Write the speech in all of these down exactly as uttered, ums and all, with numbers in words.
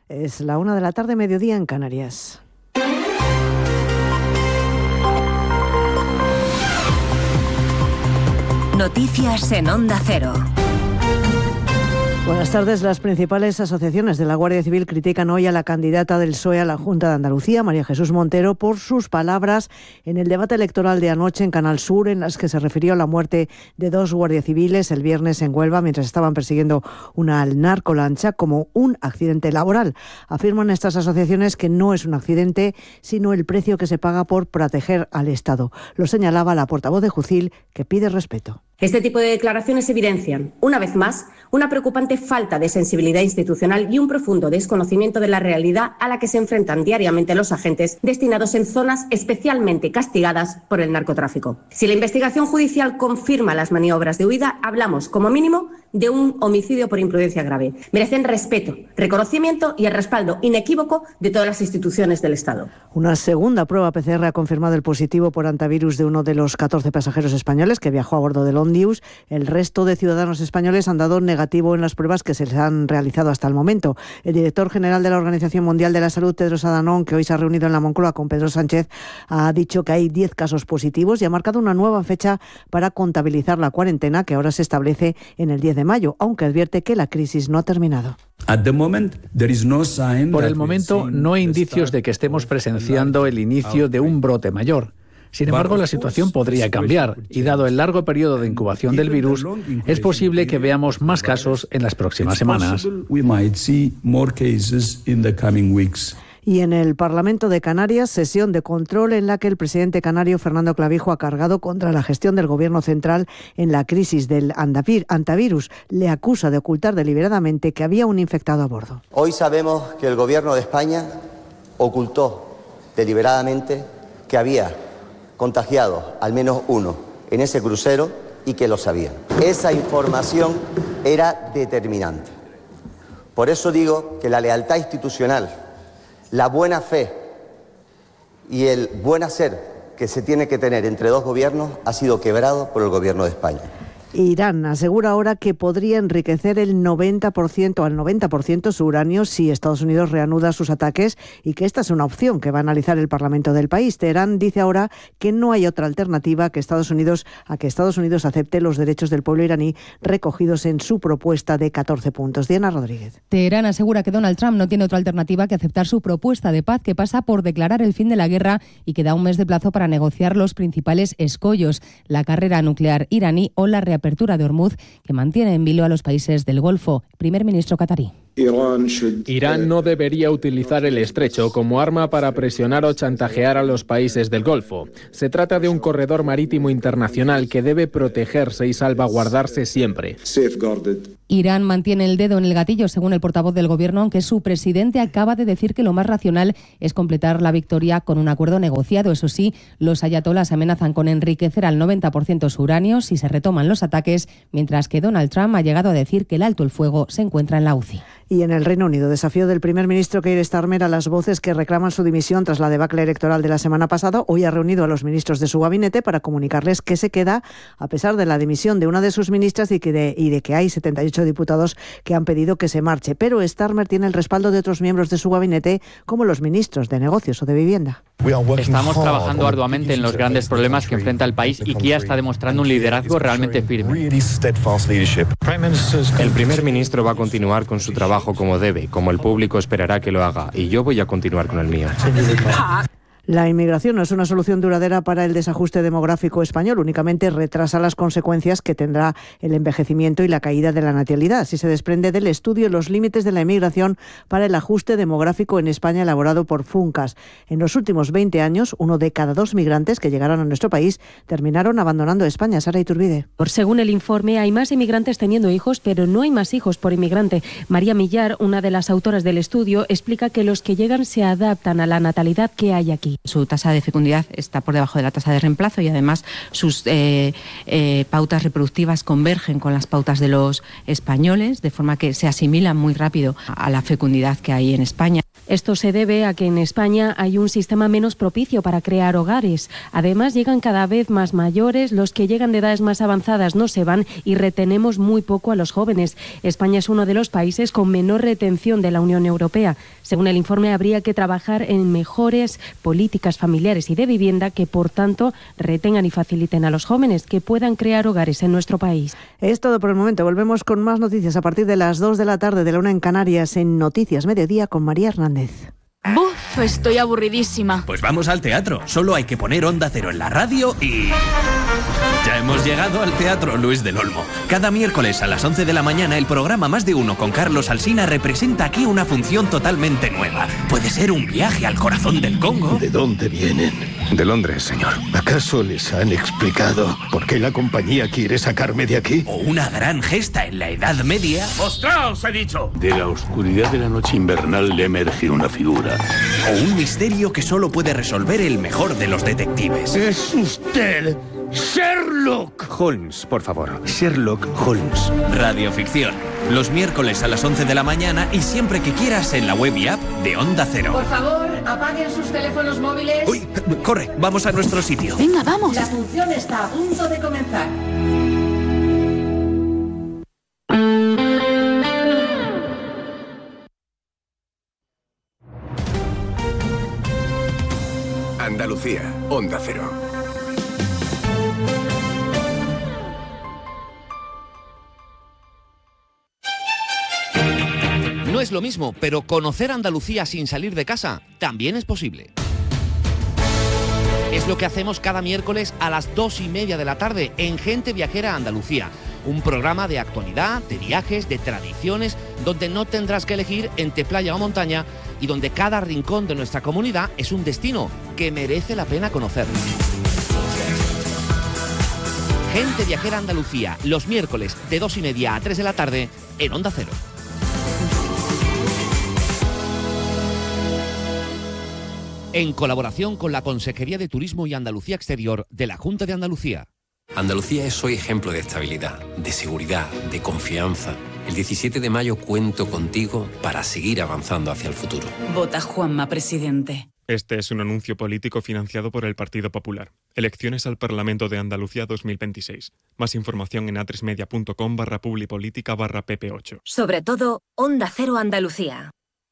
Es la una de la tarde, mediodía en Canarias. Noticias en Onda Cero. Buenas tardes. Las principales asociaciones de la Guardia Civil critican hoy a la candidata del P S O E a la Junta de Andalucía, María Jesús Montero, por sus palabras en el debate electoral de anoche en Canal Sur, en las que se refirió a la muerte de dos guardias civiles el viernes en Huelva mientras estaban persiguiendo una narcolancha como un accidente laboral. Afirman estas asociaciones que no es un accidente, sino el precio que se paga por proteger al Estado. Lo señalaba la portavoz de Jucil, que pide respeto. Este tipo de declaraciones evidencian, una vez más, una preocupante falta de sensibilidad institucional y un profundo desconocimiento de la realidad a la que se enfrentan diariamente los agentes destinados en zonas especialmente castigadas por el narcotráfico. Si la investigación judicial confirma las maniobras de huida, hablamos, como mínimo, de un homicidio por imprudencia grave. Merecen respeto, reconocimiento y el respaldo inequívoco de todas las instituciones del Estado. Una segunda prueba P C R ha confirmado el positivo por antivirus de uno de los catorce pasajeros españoles que viajó a bordo del Ondius. El resto de ciudadanos españoles han dado negativo en las pruebas que se les han realizado hasta el momento. El director general de la Organización Mundial de la Salud, Tedros Adhanom, que hoy se ha reunido en la Moncloa con Pedro Sánchez, ha dicho que hay diez casos positivos y ha marcado una nueva fecha para contabilizar la cuarentena, que ahora se establece en el diez de mayo, aunque advierte que la crisis no ha terminado. Por el momento, no hay indicios de que estemos presenciando el inicio de un brote mayor. Sin embargo, la situación podría cambiar y, dado el largo periodo de incubación del virus, es posible que veamos más casos en las próximas semanas. Y en el Parlamento de Canarias, sesión de control en la que el presidente canario Fernando Clavijo ha cargado contra la gestión del Gobierno central en la crisis del antivirus. Le acusa de ocultar deliberadamente que había un infectado a bordo. Hoy sabemos que el Gobierno de España ocultó deliberadamente que había contagiado al menos uno en ese crucero y que lo sabían. Esa información era determinante. Por eso digo que la lealtad institucional, la buena fe y el buen hacer que se tiene que tener entre dos gobiernos ha sido quebrado por el Gobierno de España. Irán asegura ahora que podría enriquecer el noventa por ciento al noventa por ciento su uranio si Estados Unidos reanuda sus ataques y que esta es una opción que va a analizar el Parlamento del país. Teherán dice ahora que no hay otra alternativa que Estados Unidos a que Estados Unidos acepte los derechos del pueblo iraní recogidos en su propuesta de catorce puntos. Diana Rodríguez. Teherán asegura que Donald Trump no tiene otra alternativa que aceptar su propuesta de paz, que pasa por declarar el fin de la guerra y que da un mes de plazo para negociar los principales escollos, la carrera nuclear iraní o la reapertura apertura de Hormuz, que mantiene en vilo a los países del Golfo. Primer ministro catarí. Irán no debería utilizar el estrecho como arma para presionar o chantajear a los países del Golfo. Se trata de un corredor marítimo internacional que debe protegerse y salvaguardarse siempre. Irán mantiene el dedo en el gatillo, según el portavoz del gobierno, aunque su presidente acaba de decir que lo más racional es completar la victoria con un acuerdo negociado. Eso sí, los ayatolás amenazan con enriquecer al noventa por ciento su uranio si se retoman los ataques, mientras que Donald Trump ha llegado a decir que el alto el fuego se encuentra en la U C I. Y en el Reino Unido, desafío del primer ministro Keir Starmer a las voces que reclaman su dimisión tras la debacle electoral de la semana pasada. Hoy ha reunido a los ministros de su gabinete para comunicarles que se queda a pesar de la dimisión de una de sus ministras y, que de, y de que hay setenta y ocho diputados que han pedido que se marche. Pero Starmer tiene el respaldo de otros miembros de su gabinete, como los ministros de Negocios o de Vivienda. Estamos trabajando arduamente en los grandes problemas que enfrenta el país y Keir está demostrando un liderazgo realmente firme. El primer ministro va a continuar con su trabajo como debe, como el público esperará que lo haga, y yo voy a continuar con el mío. La inmigración no es una solución duradera para el desajuste demográfico español, únicamente retrasa las consecuencias que tendrá el envejecimiento y la caída de la natalidad. Así se desprende del estudio Los límites de la inmigración para el ajuste demográfico en España, elaborado por Funcas. En los últimos veinte años, uno de cada dos migrantes que llegaron a nuestro país terminaron abandonando España. Sara Iturbide. Según el informe, hay más inmigrantes teniendo hijos, pero no hay más hijos por inmigrante. María Millar, una de las autoras del estudio, explica que los que llegan se adaptan a la natalidad que hay aquí. Su tasa de fecundidad está por debajo de la tasa de reemplazo y además sus eh, eh, pautas reproductivas convergen con las pautas de los españoles, de forma que se asimilan muy rápido a la fecundidad que hay en España. Esto se debe a que en España hay un sistema menos propicio para crear hogares. Además, llegan cada vez más mayores, los que llegan de edades más avanzadas no se van y retenemos muy poco a los jóvenes. España es uno de los países con menor retención de la Unión Europea. Según el informe, habría que trabajar en mejores políticas familiares y de vivienda que, por tanto, retengan y faciliten a los jóvenes que puedan crear hogares en nuestro país. Es todo por el momento. Volvemos con más noticias a partir de las dos de la tarde, de la una en Canarias, en Noticias Mediodía con María Hernández. ¡Buf! Estoy aburridísima. Pues vamos al teatro. Solo hay que poner Onda Cero en la radio y... ya hemos llegado al Teatro Luis del Olmo. Cada miércoles a las once de la mañana el programa Más de Uno con Carlos Alsina representa aquí una función totalmente nueva. Puede ser un viaje al corazón del Congo. ¿De dónde vienen? De Londres, señor. ¿Acaso les han explicado por qué la compañía quiere sacarme de aquí? O una gran gesta en la Edad Media. ¡Mostraos, he dicho! De la oscuridad de la noche invernal le emerge una figura. O un misterio que solo puede resolver el mejor de los detectives. ¡Es usted Sherlock Holmes, por favor. Sherlock Holmes. Radioficción. Los miércoles a las once de la mañana y siempre que quieras en la web y app de Onda Cero. Por favor, apaguen sus teléfonos móviles. Uy, corre, vamos a nuestro sitio. Venga, vamos. La función está a punto de comenzar. Andalucía, Onda Cero. No es lo mismo, pero conocer Andalucía sin salir de casa también es posible. Es lo que hacemos cada miércoles a las dos y media de la tarde en Gente Viajera Andalucía. Un programa de actualidad, de viajes, de tradiciones, donde no tendrás que elegir entre playa o montaña y donde cada rincón de nuestra comunidad es un destino que merece la pena conocer. Gente Viajera Andalucía, los miércoles de dos y media a tres de la tarde en Onda Cero. En colaboración con la Consejería de Turismo y Andalucía Exterior de la Junta de Andalucía. Andalucía es hoy ejemplo de estabilidad, de seguridad, de confianza. El diecisiete de mayo cuento contigo para seguir avanzando hacia el futuro. Vota Juanma, presidente. Este es un anuncio político financiado por el Partido Popular. Elecciones al Parlamento de Andalucía dos mil veintiséis. Más información en atresmedia.com barra publipolítica barra pp8. Sobre todo, Onda Cero Andalucía.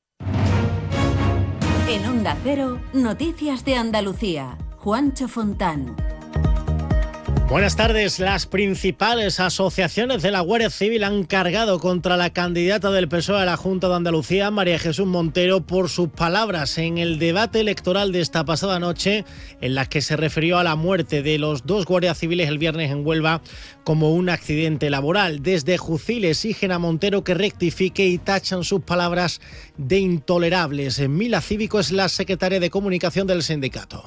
En Onda Cero, Noticias de Andalucía. Juancho Fontán. Buenas tardes. Las principales asociaciones de la Guardia Civil han cargado contra la candidata del P S O E a la Junta de Andalucía, María Jesús Montero, por sus palabras en el debate electoral de esta pasada noche, en las que se refirió a la muerte de los dos guardias civiles el viernes en Huelva como un accidente laboral. Desde Jucil exigen a Montero que rectifique y tachan sus palabras de intolerables. Mila Cívico es la secretaria de Comunicación del sindicato.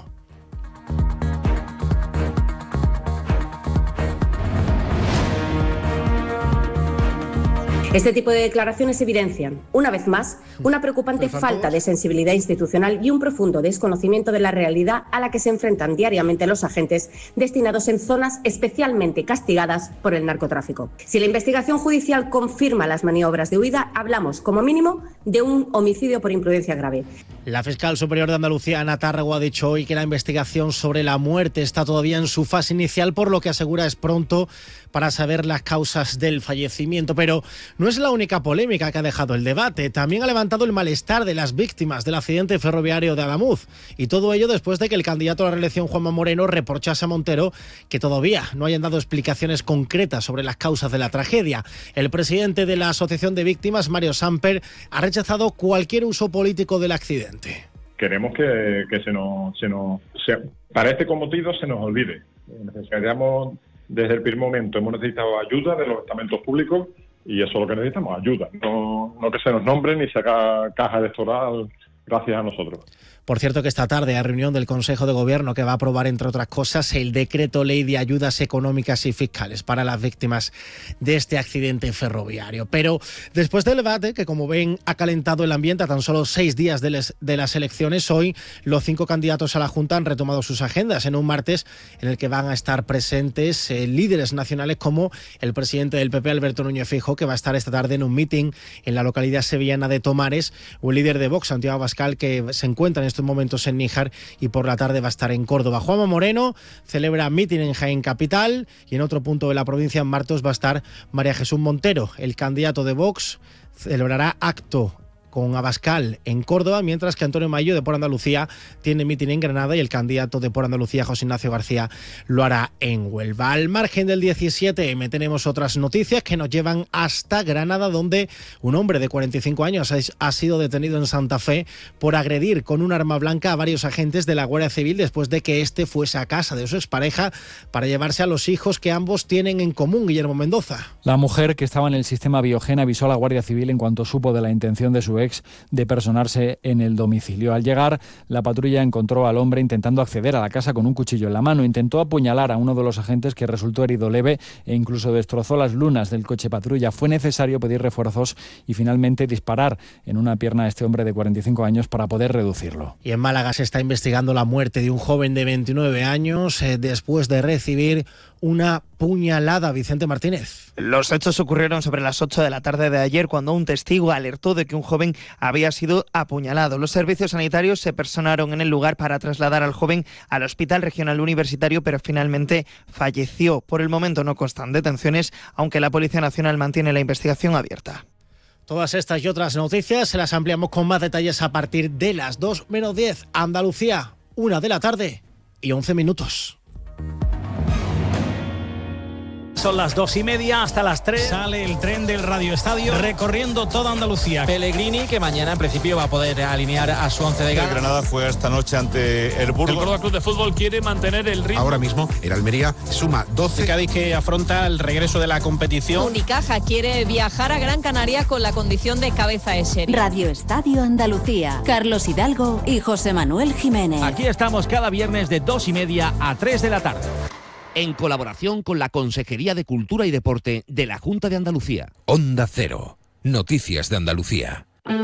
Este tipo de declaraciones evidencian, una vez más, una preocupante falta de sensibilidad institucional y un profundo desconocimiento de la realidad a la que se enfrentan diariamente los agentes destinados en zonas especialmente castigadas por el narcotráfico. Si la investigación judicial confirma las maniobras de huida, hablamos, como mínimo, de un homicidio por imprudencia grave. La fiscal superior de Andalucía, Ana Tárrego, ha dicho hoy que la investigación sobre la muerte está todavía en su fase inicial, por lo que asegura es pronto para saber las causas del fallecimiento. Pero no es la única polémica que ha dejado el debate. También ha levantado el malestar de las víctimas del accidente ferroviario de Adamuz. Y todo ello después de que el candidato a la reelección, Juanma Moreno, reprochase a Montero que todavía no hayan dado explicaciones concretas sobre las causas de la tragedia. El presidente de la Asociación de Víctimas, Mario Samper, ha rechazado cualquier uso político del accidente. Queremos que, que se nos, se nos se, para este motivo se nos olvide. Necesitamos, desde el primer momento, hemos necesitado ayuda de los estamentos públicos y eso es lo que necesitamos, ayuda. No, no que se nos nombre ni se haga caja electoral gracias a nosotros. Por cierto que esta tarde hay reunión del Consejo de Gobierno que va a aprobar, entre otras cosas, el decreto ley de ayudas económicas y fiscales para las víctimas de este accidente ferroviario. Pero después del debate, que como ven ha calentado el ambiente a tan solo seis días de, les, de las elecciones, hoy los cinco candidatos a la Junta han retomado sus agendas en un martes en el que van a estar presentes eh, líderes nacionales como el presidente del P P, Alberto Núñez Feijóo, que va a estar esta tarde en un meeting en la localidad sevillana de Tomares, o el líder de Vox, Santiago Abascal, que se encuentra en estos momentos en Níjar y por la tarde va a estar en Córdoba. Juanma Moreno celebra meeting en Jaén capital y en otro punto de la provincia, en Martos, va a estar María Jesús Montero, el candidato de Vox, celebrará acto con Abascal en Córdoba, mientras que Antonio Maillo de Por Andalucía tiene mitin en Granada y el candidato de Por Andalucía, José Ignacio García, lo hará en Huelva. Al margen del diecisiete eme tenemos otras noticias que nos llevan hasta Granada, donde un hombre de cuarenta y cinco años ha sido detenido en Santa Fe por agredir con un arma blanca a varios agentes de la Guardia Civil después de que éste fuese a casa de su expareja para llevarse a los hijos que ambos tienen en común. Guillermo Mendoza. La mujer, que estaba en el sistema Biogen, avisó a la Guardia Civil en cuanto supo de la intención de su ex de personarse en el domicilio. Al llegar, la patrulla encontró al hombre intentando acceder a la casa con un cuchillo en la mano. Intentó apuñalar a uno de los agentes, que resultó herido leve e incluso destrozó las lunas del coche patrulla. Fue necesario pedir refuerzos y finalmente disparar en una pierna a este hombre de cuarenta y cinco años para poder reducirlo. Y en Málaga se está investigando la muerte de un joven de veintinueve años eh, después de recibir una puñalada. Vicente Martínez. Los hechos ocurrieron sobre las ocho de la tarde de ayer, cuando un testigo alertó de que un joven había sido apuñalado. Los servicios sanitarios se personaron en el lugar para trasladar al joven al Hospital Regional Universitario, pero finalmente falleció. Por el momento no constan detenciones, aunque la Policía Nacional mantiene la investigación abierta. Todas estas y otras noticias se las ampliamos con más detalles a partir de las dos menos diez. Andalucía, una de la tarde y once minutos. Son las dos y media, hasta las tres. Sale el tren del Radio Estadio recorriendo toda Andalucía. Pellegrini, que mañana en principio va a poder alinear a su once de gala. El Granada juega esta noche ante el Burgos. El Córdoba Club de Fútbol quiere mantener el ritmo. Ahora mismo el Almería suma doce. El Cádiz, que afronta el regreso de la competición. Unicaja quiere viajar a Gran Canaria con la condición de cabeza de serie. Radio Estadio Andalucía. Carlos Hidalgo y José Manuel Jiménez. Aquí estamos cada viernes de dos y media a tres de la tarde, en colaboración con la Consejería de Cultura y Deporte de la Junta de Andalucía. Onda Cero, noticias de Andalucía.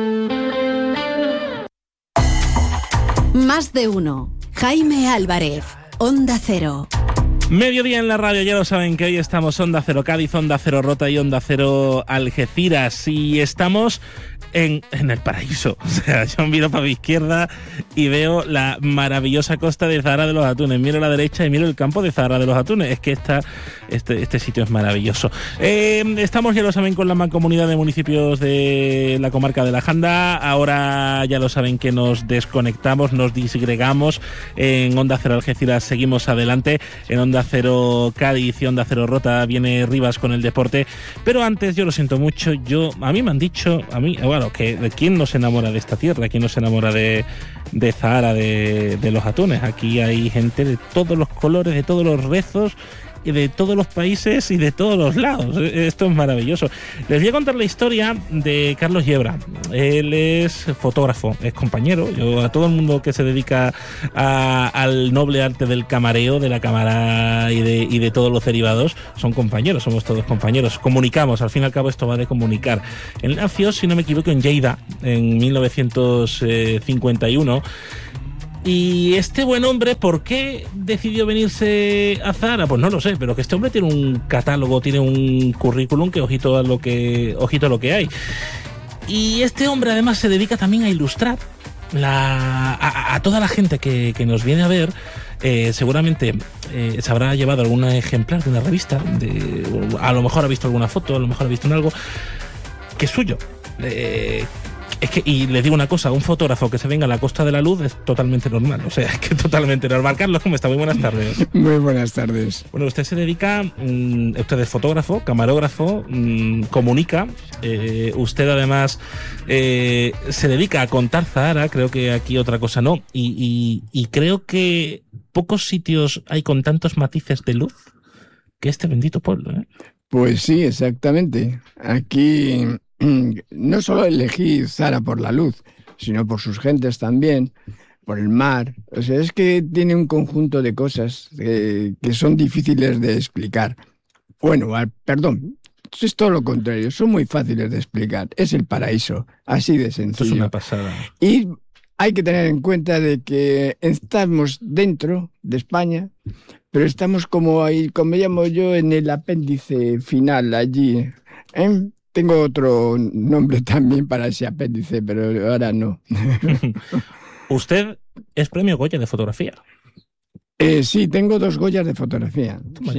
Más de uno. Jaime Álvarez, Onda Cero. Mediodía en la radio, ya lo saben que hoy estamos Onda Cero Cádiz, Onda Cero Rota y Onda Cero Algeciras, y estamos en, en el paraíso. O sea, yo miro para mi izquierda y veo la maravillosa costa de Zahara de los Atunes, miro a la derecha y miro el campo de Zahara de los Atunes. Es que esta, este, este sitio es maravilloso. Eh, estamos, ya lo saben, con la mancomunidad de municipios de la comarca de la Janda. Ahora ya lo saben que nos desconectamos, nos disgregamos. En Onda Cero Algeciras seguimos adelante, en Onda Cero Cádiz y Onda Cero Rota viene Rivas con el deporte, pero antes, yo lo siento mucho, yo a mí me han dicho, a mí, bueno, que de quién no se enamora de esta tierra, quién no se enamora de, de Zahara, de, de los Atunes. Aquí hay gente de todos los colores, de todos los rezos, y de todos los países y de todos los lados. Esto es maravilloso. Les voy a contar la historia de Carlos Yebra. Él es fotógrafo, es compañero. Yo, a todo el mundo que se dedica a, al noble arte del camareo, de la cámara y de, y de todos los derivados, son compañeros, somos todos compañeros. Comunicamos, al fin y al cabo esto va de comunicar. Él nació, si no me equivoco, en Lleida, en mil novecientos cincuenta y uno. Y este buen hombre, ¿por qué decidió venirse a Zahara? Pues no lo sé, pero que este hombre tiene un catálogo, tiene un currículum que ojito a lo que, ojito a lo que hay. Y este hombre además se dedica también a ilustrar la, a, a toda la gente que, que nos viene a ver. Eh, seguramente eh, se habrá llevado algún ejemplar de una revista, de, a lo mejor ha visto alguna foto, a lo mejor ha visto en algo que es suyo. Eh, Es que, y les digo una cosa, un fotógrafo que se venga a la Costa de la Luz es totalmente normal, o sea, es que totalmente normal. Carlos, ¿cómo está? Muy buenas tardes. Muy buenas tardes. Bueno, usted se dedica, mmm, usted es fotógrafo, camarógrafo, mmm, comunica, eh, usted además eh, se dedica a contar Zahara, creo que aquí otra cosa no, y, y, y creo que pocos sitios hay con tantos matices de luz que este bendito pueblo, ¿eh? Pues sí, exactamente. Aquí no solo elegí Zahara por la luz, sino por sus gentes también, por el mar. O sea, es que tiene un conjunto de cosas eh, que son difíciles de explicar. Bueno, al, perdón, es todo lo contrario, son muy fáciles de explicar. Es el paraíso, así de sencillo. Esto es una pasada. Y hay que tener en cuenta de que estamos dentro de España, pero estamos como ahí, como llamo yo, en el apéndice final allí. ¿eh? Tengo otro nombre también para ese apéndice, pero ahora no. Usted es premio Goya de fotografía. Eh, sí, tengo dos Goyas de fotografía. Sí.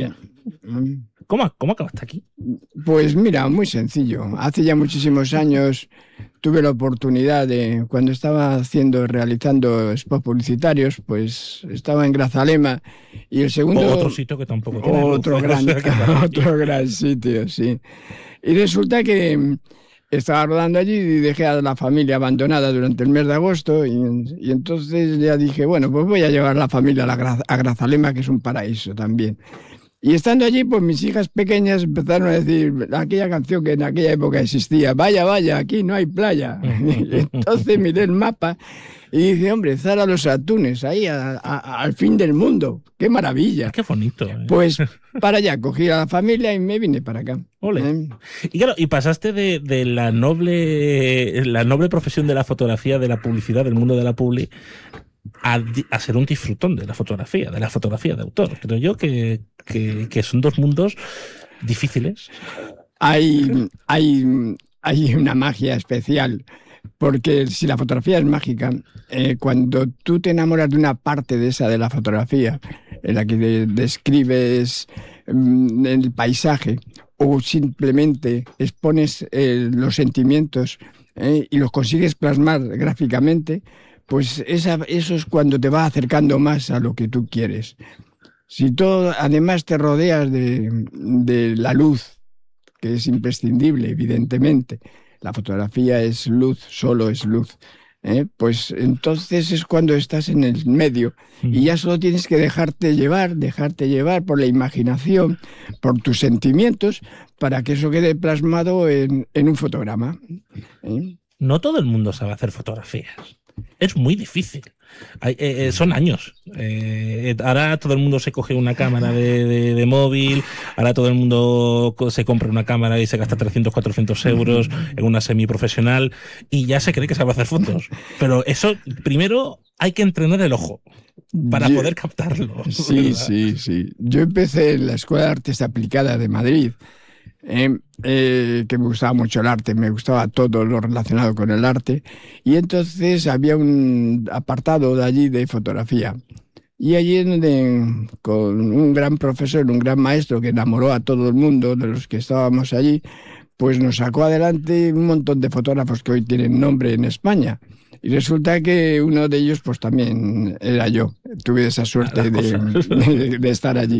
¿Cómo, ¿Cómo acabaste aquí? Pues mira, muy sencillo. Hace ya muchísimos años tuve la oportunidad de, cuando estaba haciendo, realizando spots publicitarios, pues estaba en Grazalema y el segundo... O otro sitio que tampoco tiene Otro, gran, otro gran sitio, sí. Y resulta que estaba rodando allí y dejé a la familia abandonada durante el mes de agosto y, y entonces ya dije, bueno, pues voy a llevar a la familia a, la Gra- a Grazalema, que es un paraíso también. Y estando allí, pues mis hijas pequeñas empezaron a decir aquella canción que en aquella época existía, vaya, vaya, aquí no hay playa. Y entonces miré el mapa y dije, hombre, Zara Los Atunes, ahí a, a, al fin del mundo, qué maravilla. Qué bonito. ¿eh? Pues para allá, cogí a la familia y me vine para acá. Ole. ¿Eh? Y claro, y pasaste de, de la noble la noble profesión de la fotografía, de la publicidad, del mundo de la publi, a, a ser un disfrutón de la fotografía, de la fotografía de autor. Creo yo que, que, que son dos mundos difíciles. Hay, hay, hay una magia especial, porque si la fotografía es mágica, eh, cuando tú te enamoras de una parte de esa de la fotografía, en la que de, describes mm, el paisaje, o simplemente expones eh, los sentimientos eh, y los consigues plasmar gráficamente, pues esa, eso es cuando te va acercando más a lo que tú quieres. Si tú además te rodeas de, de la luz, que es imprescindible, evidentemente, la fotografía es luz, solo es luz, ¿eh? Pues entonces es cuando estás en el medio y ya solo tienes que dejarte llevar, dejarte llevar por la imaginación, por tus sentimientos, para que eso quede plasmado en, en un fotograma. ¿eh? No todo el mundo sabe hacer fotografías. Es muy difícil. Hay, eh, son años. Eh, ahora todo el mundo se coge una cámara de, de, de móvil, ahora todo el mundo se compra una cámara y se gasta trescientos, cuatrocientos euros en una semiprofesional y ya se cree que sabe hacer fotos. Pero eso, primero hay que entrenar el ojo para Yo, poder captarlo. Sí, ¿verdad? sí, sí. Yo empecé en la Escuela de Artes Aplicadas de Madrid. Eh, eh, que me gustaba mucho el arte, me gustaba todo lo relacionado con el arte, y entonces había un apartado de allí de fotografía, y allí de, con un gran profesor, un gran maestro que enamoró a todo el mundo de los que estábamos allí, pues nos sacó adelante un montón de fotógrafos que hoy tienen nombre en España. Y resulta que uno de ellos pues también era yo, tuve esa suerte de, de, de estar allí.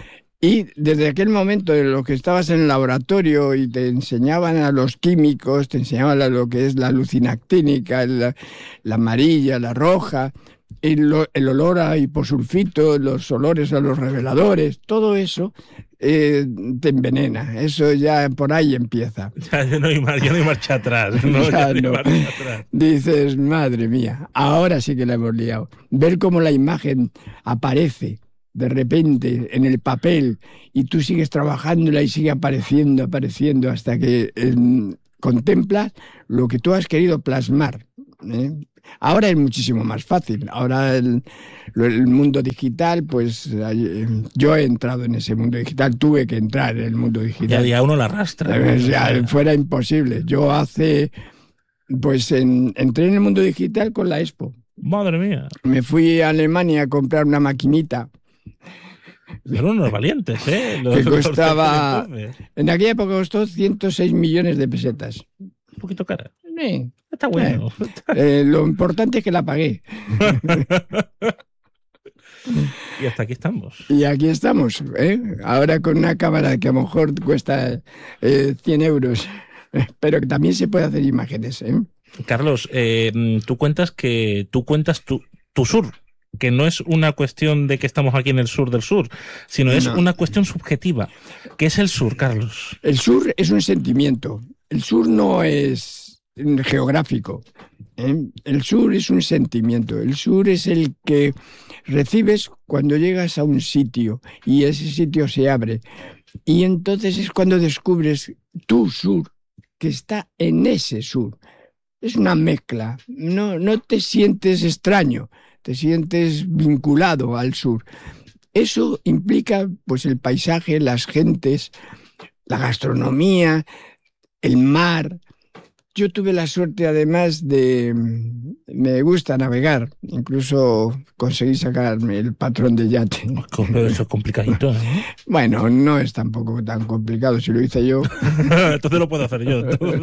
Y desde aquel momento en lo que estabas en el laboratorio y te enseñaban a los químicos, te enseñaban a lo que es la luz inactínica, la, la amarilla, la roja, el, el olor a hiposulfito, los olores a los reveladores, todo eso eh, te envenena. Eso ya por ahí empieza. Ya, ya, no, hay mar, ya no hay marcha atrás. No, ya ya no. no hay marcha atrás. Dices, madre mía, ahora sí que la hemos liado. Ver cómo la imagen aparece de repente en el papel y tú sigues trabajándola y sigue apareciendo, apareciendo hasta que eh, contemplas lo que tú has querido plasmar. ¿eh? Ahora es muchísimo más fácil. Ahora el, el mundo digital, pues eh, yo he entrado en ese mundo digital, tuve que entrar en el mundo digital. Ya, ya uno la arrastra. ¿no? Ya fuera imposible. Yo hace, pues en, entré en el mundo digital con la Expo. Madre mía. Me fui a Alemania a comprar una maquinita. Eran unos valientes, ¿eh? Los, que costaba, los en aquella época costó ciento seis millones de pesetas. Un poquito cara. Sí. Está bueno. Eh, eh, lo importante es que la pagué. Y hasta aquí estamos. Y aquí estamos, ¿eh? Ahora con una cámara que a lo mejor cuesta eh, cien euros, pero que también se puede hacer imágenes, ¿eh? Carlos, eh, tú cuentas que tú cuentas tu, tu sur, que no es una cuestión de que estamos aquí en el sur del sur, sino es no. una cuestión subjetiva. ¿Qué es el sur, Carlos? El sur es un sentimiento. El sur no es geográfico. ¿eh? El sur es un sentimiento. El sur es el que recibes cuando llegas a un sitio y ese sitio se abre. Y entonces es cuando descubres tu sur, que está en ese sur. Es una mezcla. No, no te sientes extraño, te sientes vinculado al sur. Eso implica pues el paisaje, las gentes, la gastronomía, el mar. Yo tuve la suerte además de... Me gusta navegar, incluso conseguí sacarme el patrón de yate. Pero eso es complicadito, ¿no? Bueno, no es tampoco tan complicado, si lo hice yo. Entonces lo puedo hacer yo.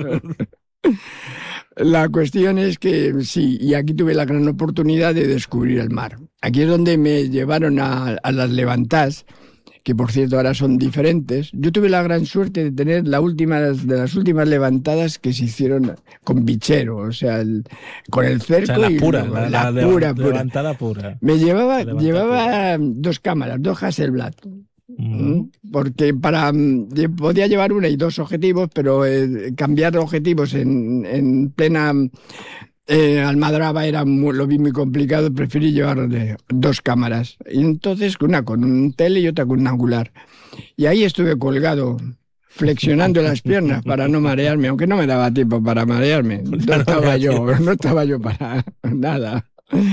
La cuestión es que sí, y aquí tuve la gran oportunidad de descubrir el mar. Aquí es donde me llevaron a, a las levantadas, que por cierto ahora son diferentes. Yo tuve la gran suerte de tener la última de las últimas levantadas que se hicieron con bichero, o sea, el, con el cerco. O sea, la y pura, luego, la, la, la pura, levantada pura. pura. Me llevaba, Levantada llevaba pura. dos cámaras, dos Hasselblad. Uh-huh. Porque para podía llevar una y dos objetivos, pero eh, cambiar objetivos en, en plena eh, Almadraba era muy, lo vi muy complicado. Preferí llevar de, dos cámaras, y entonces una con un tele y otra con un angular, y ahí estuve colgado flexionando las piernas para no marearme, aunque no me daba tiempo para marearme. No estaba yo, no estaba yo para nada,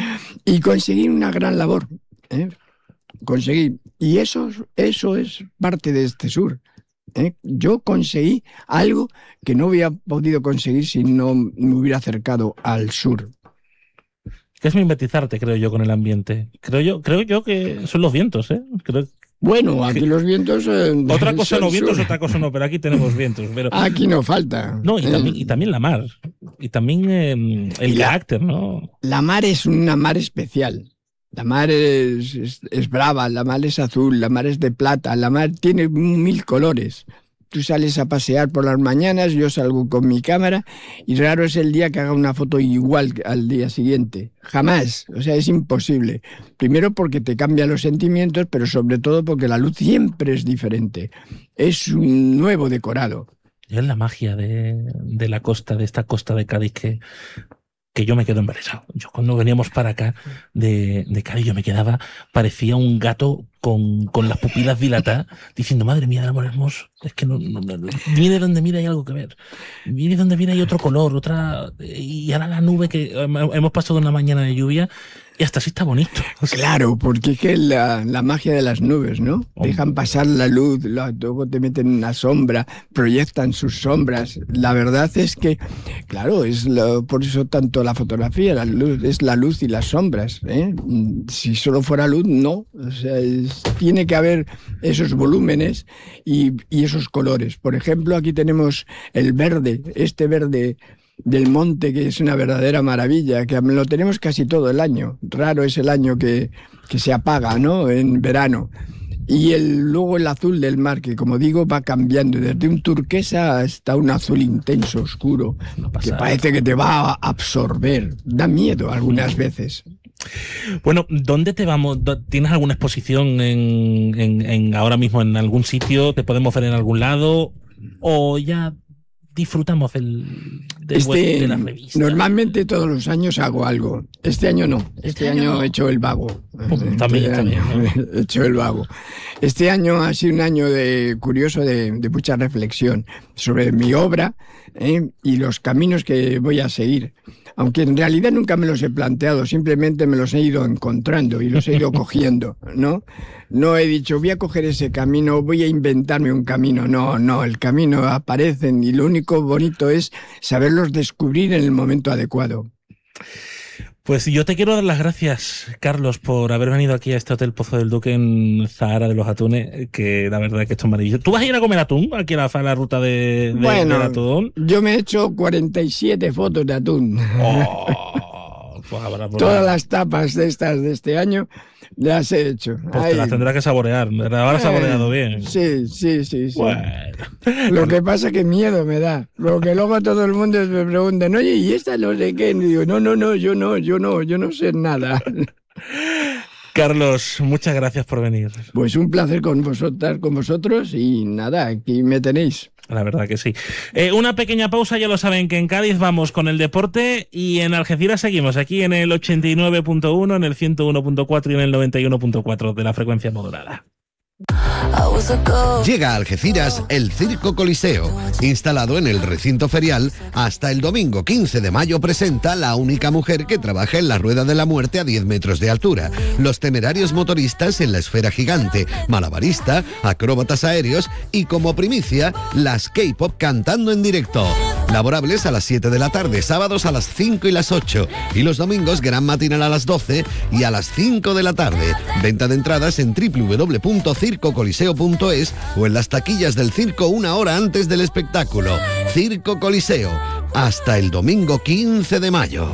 y conseguí una gran labor, ¿eh? Conseguí, y eso, eso es parte de este sur. ¿eh? Yo conseguí algo que no hubiera podido conseguir si no me hubiera acercado al sur. Que es mimetizarte, creo yo, con el ambiente. Creo yo, creo yo que son los vientos, ¿eh? Creo bueno, aquí que... los vientos... Eh, otra cosa no vientos, sur. Otra cosa no, pero aquí tenemos vientos. Pero... Aquí no falta. No, y, eh. también, y también la mar. Y también eh, el y carácter, la, ¿no? La mar es una mar especial. La mar es, es, es brava, la mar es azul, la mar es de plata, la mar tiene mil colores. Tú sales a pasear por las mañanas, yo salgo con mi cámara y raro es el día que haga una foto igual al día siguiente. Jamás, o sea, es imposible. Primero porque te cambian los sentimientos, pero sobre todo porque la luz siempre es diferente. Es un nuevo decorado. Y es la magia de, de la costa, de esta costa de Cádiz que... que yo me quedo embelesado. Yo cuando veníamos para acá de, de Cádiz, yo me quedaba, parecía un gato con, con las pupilas dilatadas, diciendo, madre mía, el amor hermoso, es que no, no, no, mire donde mira hay algo que ver, mire donde mira hay otro color, otra, y ahora la nube que hemos pasado una mañana de lluvia, y hasta así está bonito. Claro, porque es que la, la magia de las nubes, ¿no? Dejan pasar la luz, luego te meten en una sombra, proyectan sus sombras. La verdad es que, claro, es lo, por eso tanto la fotografía, la luz, es la luz y las sombras. ¿eh? Si solo fuera luz, no. O sea, es, tiene que haber esos volúmenes y, y esos colores. Por ejemplo, aquí tenemos el verde, este verde del monte, que es una verdadera maravilla, que lo tenemos casi todo el año. Raro es el año que, que se apaga, ¿no? En verano. Y el, luego el azul del mar, que como digo va cambiando desde un turquesa hasta un azul intenso, oscuro, que parece que te va a absorber. Da miedo algunas veces. Bueno, ¿dónde te vamos? ¿Tienes alguna exposición en, en, en ahora mismo en algún sitio? ¿Te podemos ver en algún lado? ¿O ya disfrutamos del, del este, web, de la revista? Normalmente todos los años hago algo. Este año no. Este, este año, año he hecho el vago. Pues, también, este también. He hecho el vago. Este año ha sido un año de, curioso de, de mucha reflexión sobre mi obra ¿eh? y los caminos que voy a seguir. Aunque en realidad nunca me los he planteado, simplemente me los he ido encontrando y los he ido cogiendo, ¿no? No he dicho, voy a coger ese camino, voy a inventarme un camino. No, no, el camino aparecen y lo único bonito es saberlos descubrir en el momento adecuado. Pues yo te quiero dar las gracias, Carlos, por haber venido aquí a este Hotel Pozo del Duque en Zahara de los Atunes, que la verdad es que esto es maravilloso. ¿Tú vas a ir a comer atún aquí a la, a la ruta de, de, bueno, del atún? Yo me he hecho cuarenta y siete fotos de atún. Oh, pues habrá por Todas las tapas de estas de este año las he hecho. Pues Ay. te las tendrás que saborear. Te las habrás saboreado bien. Sí, sí, sí, sí. Bueno. Lo que pasa es que miedo me da. Porque luego todo el mundo me preguntan, oye, ¿y esta no sé qué? Y digo, no, no, no, yo no, yo no, yo no sé nada. Carlos, muchas gracias por venir. Pues un placer con vosotras, con vosotros y nada, aquí me tenéis. La verdad que sí. Eh, una pequeña pausa, ya lo saben que en Cádiz vamos con el deporte y en Algeciras seguimos aquí en el ochenta y nueve punto uno, en el ciento uno punto cuatro y en el noventa y uno punto cuatro de la frecuencia modulada. Llega a Algeciras el Circo Coliseo. Instalado en el recinto ferial, hasta el domingo quince de mayo presenta La única mujer que trabaja en la rueda de la muerte a diez metros de altura, Los temerarios motoristas en la esfera gigante, Malabarista, acróbatas aéreos y como primicia, las K-pop cantando en directo. Laborables a las siete de la tarde, sábados a las cinco y las ocho y los domingos gran matinal a las doce y a las cinco de la tarde. Venta de entradas en doble u doble u doble u punto circo coliseo punto es o en las taquillas del circo una hora antes del espectáculo. Circo Coliseo, hasta el domingo quince de mayo.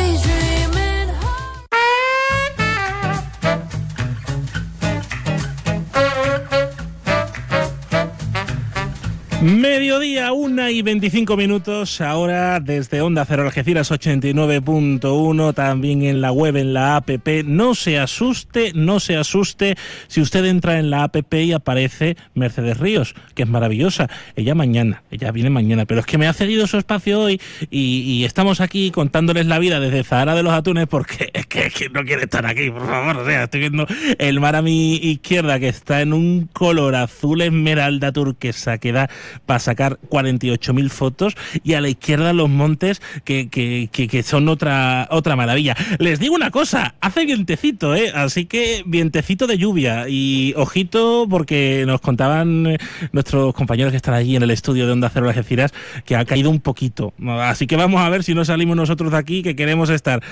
Mediodía, una y veinticinco minutos, ahora desde Onda Cero Algeciras ochenta y nueve punto uno, también en la web, en la app. No se asuste, no se asuste si usted entra en la app y aparece Mercedes Ríos, que es maravillosa. Ella mañana, ella viene mañana, pero es que me ha cedido su espacio hoy y, y estamos aquí contándoles la vida desde Zahara de los Atunes porque es que, es que no quiere estar aquí, por favor. O sea, estoy viendo el mar a mi izquierda que está en un color azul esmeralda turquesa que da para sacar cuarenta y ocho mil fotos y a la izquierda los montes que, que, que, que son otra otra maravilla. Les digo una cosa, hace vientecito, ¿eh? Así que vientecito de lluvia y ojito porque nos contaban nuestros compañeros que están allí en el estudio de Onda Cero Algeciras que ha caído un poquito. Así que vamos a ver si no salimos nosotros de aquí, que queremos estar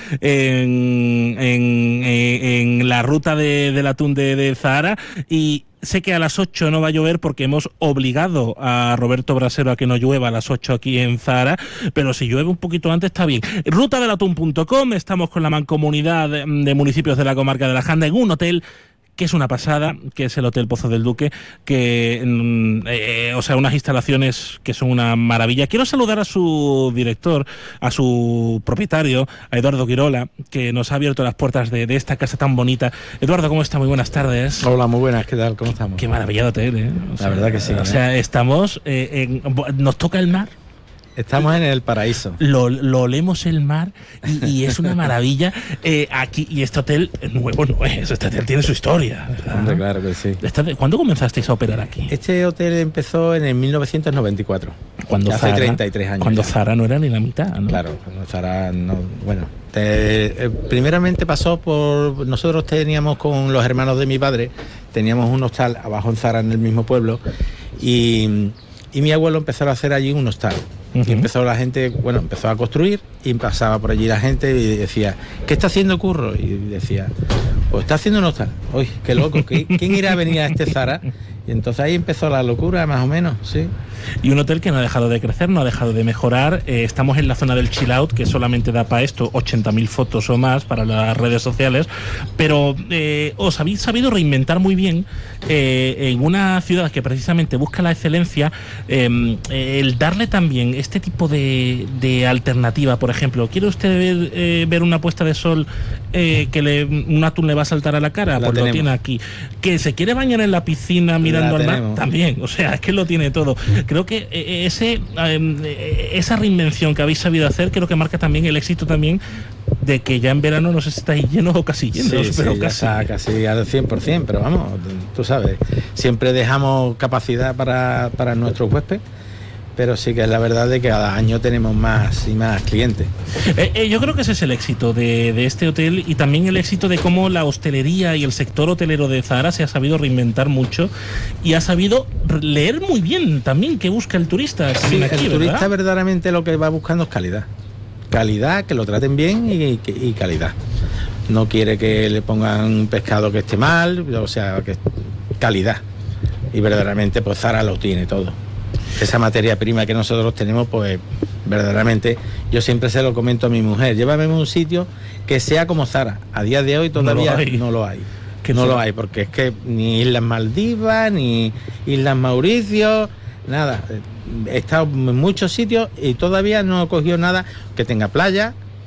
en, en, en la ruta de, del atún de, de Zahara. Y sé que a las ocho no va a llover porque hemos obligado a Roberto Brasero a que no llueva a las ocho aquí en Zahara, pero si llueve un poquito antes está bien. ruta del atún punto com, estamos con la mancomunidad de, de municipios de la comarca de la Janda en un hotel que es una pasada, que es el Hotel Pozo del Duque, que, eh, o sea, unas instalaciones que son una maravilla. Quiero saludar a su director, a su propietario, a Eduardo Quirola, que nos ha abierto las puertas de, de esta casa tan bonita. Eduardo, ¿cómo está? Muy buenas tardes. Hola, muy buenas, ¿qué tal? ¿Cómo estamos? Qué maravilla de hotel, ¿eh? O sea, la verdad que sí. O ¿eh? sea, estamos, eh, en, nos toca el mar. Estamos en el paraíso. Lo, lo olemos el mar y, y es una maravilla. Eh, aquí, y este hotel nuevo no es, este hotel tiene su historia, ¿verdad? Hombre, claro que sí. ¿Cuándo comenzasteis a operar aquí? Este hotel empezó en el mil novecientos noventa y cuatro. Cuando hace Zahara, treinta y tres años. Cuando ya. Zahara no era ni la mitad, ¿no? Claro, cuando Zahara no. Bueno, te, eh, primeramente pasó por. Nosotros teníamos con los hermanos de mi padre, teníamos un hostal abajo en Zahara, en el mismo pueblo, y, y mi abuelo empezó a hacer allí un hostal. Uh-huh. Y empezó la gente, bueno, empezó a construir y pasaba por allí la gente y decía, ¿qué está haciendo Curro? Y decía, pues está haciendo un hostal. Uy, qué loco, ¿quién irá a venir a este Zahara? Y entonces ahí empezó la locura, más o menos, sí. Y un hotel que no ha dejado de crecer, no ha dejado de mejorar. Eh, estamos en la zona del chill out, que solamente da para esto ochenta mil fotos o más para las redes sociales, pero eh, os habéis sabido reinventar muy bien eh, en una ciudad que precisamente busca la excelencia, eh, el darle también este tipo de, de alternativa. Por ejemplo, ¿quiere usted ver, eh, ver una puesta de sol eh, que le, un atún le va a saltar a la cara? La pues tenemos. Lo tiene aquí. ¿Que se quiere bañar en la piscina mirando al mar? También, o sea, es que lo tiene todo. Creo que ese eh, esa reinvención que habéis sabido hacer creo que marca también el éxito también de que ya en verano no sé si estáis llenos o casi llenos, sí, pero sí, casi. Ya está casi al cien por ciento, pero vamos, tú sabes, siempre dejamos capacidad para, para nuestros huéspedes, pero sí que es la verdad de que cada año tenemos más y más clientes. Eh, eh, yo creo que ese es el éxito de, de este hotel y también el éxito de cómo la hostelería y el sector hotelero de Zahara se ha sabido reinventar mucho y ha sabido leer muy bien también qué busca el turista. Sí, aquí, el ¿verdad? turista verdaderamente lo que va buscando es calidad. Calidad, que lo traten bien y, y calidad. No quiere que le pongan un pescado que esté mal, o sea, que calidad. Y verdaderamente pues Zahara lo tiene todo. Esa materia prima que nosotros tenemos, pues verdaderamente, yo siempre se lo comento a mi mujer, llévame a un sitio que sea como Zahara. A día de hoy todavía no lo hay, no lo hay, que no lo hay porque es que ni Islas Maldivas, ni Islas Mauricio, nada. He estado en muchos sitios y todavía no he cogido nada que tenga playa,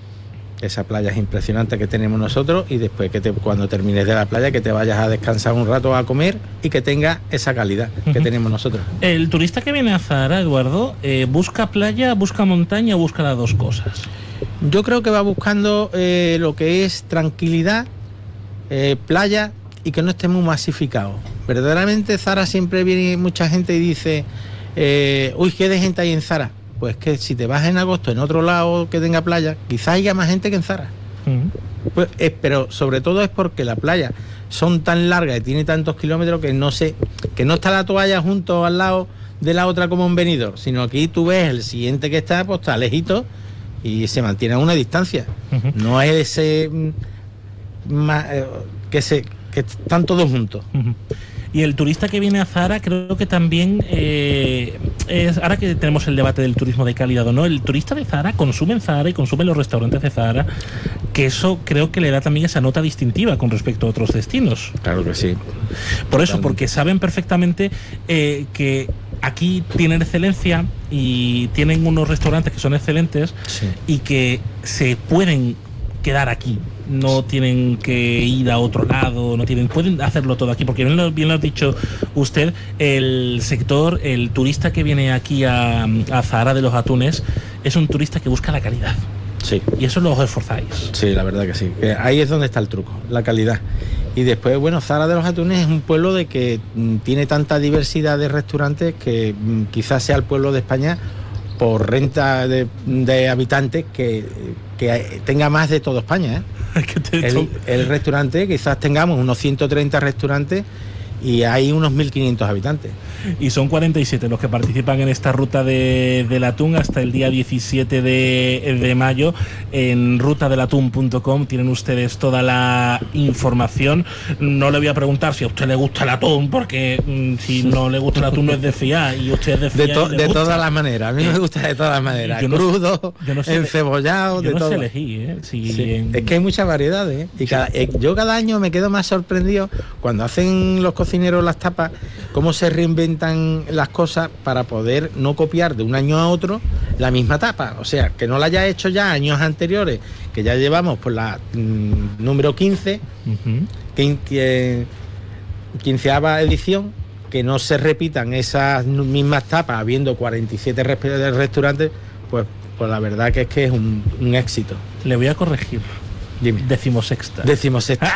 Esa playa es impresionante que tenemos nosotros, y después que te, cuando termines de la playa, que te vayas a descansar un rato a comer y que tenga esa calidad que uh-huh. tenemos nosotros. El turista que viene a Zahara, Eduardo, eh, ¿busca playa, busca montaña o busca las dos cosas? Yo creo que va buscando eh, lo que es tranquilidad, eh, playa y que no esté muy masificado. Verdaderamente Zahara siempre viene mucha gente y dice, eh, uy, ¿qué de gente hay en Zahara? Pues que si te vas en agosto en otro lado que tenga playa, quizás haya más gente que en Zahara. Uh-huh. Pues, eh, pero sobre todo es porque las playas son tan largas y tiene tantos kilómetros que no sé, que no está la toalla junto al lado de la otra como en Benidorm, sino aquí tú ves el siguiente que está, pues está lejito y se mantiene a una distancia. Uh-huh. No es ese ma, eh, que se que están todos juntos. Uh-huh. Y el turista que viene a Zahara, creo que también eh, es, ahora que tenemos el debate del turismo de calidad o no, el turista de Zahara consume en Zahara y consume en los restaurantes de Zahara, que eso creo que le da también esa nota distintiva con respecto a otros destinos. Claro que sí. Por eso, porque saben perfectamente eh, que aquí tienen excelencia y tienen unos restaurantes que son excelentes, sí, y que se pueden quedar aquí. No tienen que ir a otro lado, no tienen, pueden hacerlo todo aquí, porque bien lo, bien lo ha dicho usted, el sector, el turista que viene aquí a, a Zahara de los Atunes es un turista que busca la calidad. Sí. Y eso lo esforzáis. Sí, la verdad que sí. Ahí es donde está el truco, la calidad. Y después, bueno, Zahara de los Atunes es un pueblo de que m, tiene tanta diversidad de restaurantes que m, quizás sea el pueblo de España por renta de, de habitantes que, que tenga más de toda España, ¿eh? El, el restaurante, quizás tengamos unos ciento treinta restaurantes y hay unos mil quinientos habitantes. Y son cuarenta y siete los que participan en esta ruta de, del atún hasta el día diecisiete de, de mayo. En ruta del atún punto com tienen ustedes toda la información. No le voy a preguntar si a usted le gusta el atún, porque mmm, si no le gusta el atún no es de fiar, y usted es de fiar. De, to, de todas las maneras, a mí me gusta de todas las maneras. No crudo, sé, no sé, encebollado, yo de no todo. Sé elegir, ¿eh? Si sí, en... Es que hay muchas variedades, ¿eh? Y cada, eh, yo cada año me quedo más sorprendido cuando hacen los cocineros las tapas, cómo se reinventan las cosas para poder no copiar de un año a otro la misma tapa, o sea, que no la haya hecho ya años anteriores, que ya llevamos por la mmm, número quince, uh-huh. quince, quinceava edición, que no se repitan esas mismas tapas habiendo cuarenta y siete restaurantes, pues, pues la verdad que es que es un, un éxito. Le voy a corregir. Dime. Decimosexta. Decimosexta.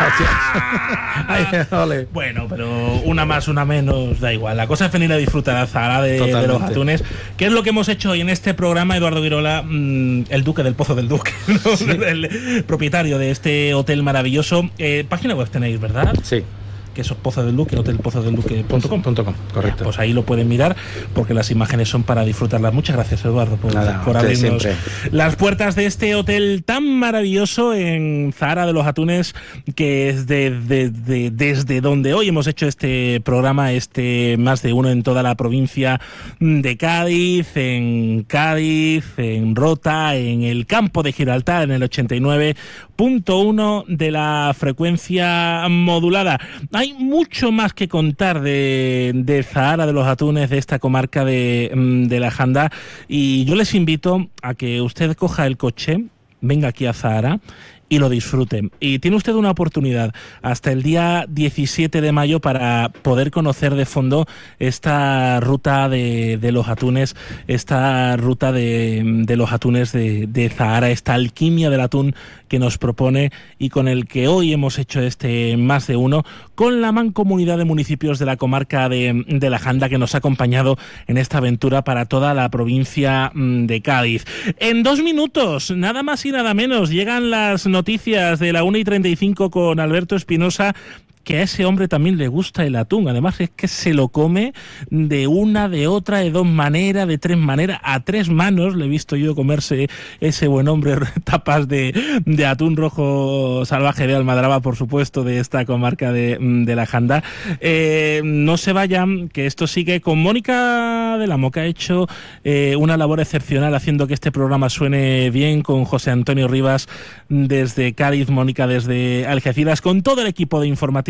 ¡Ah! Ay, bueno, pero una más, una menos, da igual. La cosa es venir a disfrutar a Zahara de, de los Atunes, que es lo que hemos hecho hoy en este programa. Eduardo Guirola, mmm, el duque del Pozo del Duque, ¿no? Sí. El propietario de este hotel maravilloso. Eh, página web tenéis, ¿verdad? Sí. Que es Pozo del Duque, hotel pozo del duque punto com. Correcto. Pues ahí lo pueden mirar, porque las imágenes son para disfrutarlas. Muchas gracias, Eduardo, por, Nada, por abrirnos siempre. las puertas de este hotel tan maravilloso en Zahara de los Atunes, que es de, de, de, desde donde hoy hemos hecho este programa, este más de uno en toda la provincia de Cádiz, en Cádiz, en Rota, en el campo de Gibraltar, en el ochenta y nueve punto uno de la frecuencia modulada. Hay mucho más que contar de, de Zahara de los Atunes, de esta comarca de, de la Janda, y yo les invito a que usted coja el coche, venga aquí a Zahara y lo disfruten. Y tiene usted una oportunidad hasta el día diecisiete de mayo para poder conocer de fondo esta ruta de, de los atunes, esta ruta de, de los atunes de, de Zahara, esta alquimia del atún que nos propone y con el que hoy hemos hecho este más de uno, con la mancomunidad de municipios de la comarca de, de la Janda, que nos ha acompañado en esta aventura para toda la provincia de Cádiz. En dos minutos, nada más y nada menos, llegan las noticias de la una y treinta y cinco con Alberto Espinosa, que a ese hombre también le gusta el atún. Además es que se lo come de una, de otra, de dos maneras, de tres maneras, a tres manos. Le he visto yo comerse ese buen hombre tapas de, de atún rojo salvaje de Almadraba, por supuesto, de esta comarca de, de la Janda. Eh, no se vayan, que esto sigue con Mónica del Amo, que ha hecho eh, una labor excepcional haciendo que este programa suene bien, con José Antonio Rivas desde Cádiz, Mónica desde Algeciras, con todo el equipo de informativos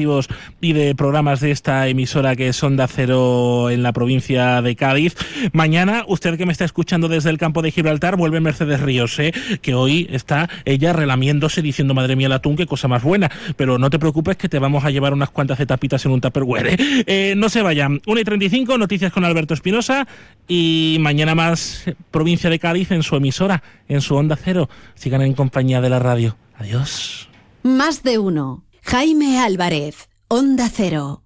informativos y de programas de esta emisora que es Onda Cero en la provincia de Cádiz. Mañana, usted que me está escuchando desde el campo de Gibraltar, vuelve Mercedes Ríos, ¿eh? Que hoy está ella relamiéndose diciendo, madre mía, el atún, qué cosa más buena. Pero no te preocupes que te vamos a llevar unas cuantas de tapitas en un Tupperware, ¿eh? Eh, no se vayan. una y treinta y cinco, noticias con Alberto Espinosa, y mañana más provincia de Cádiz en su emisora, en su Onda Cero. Sigan en compañía de la radio. Adiós. Más de uno. Jaime Álvarez, Onda Cero.